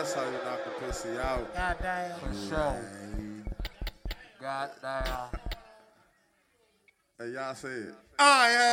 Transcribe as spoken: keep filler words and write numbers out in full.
that's how you knock a pussy out. Goddamn. For sure. Goddamn. Hey, y'all say it. I am.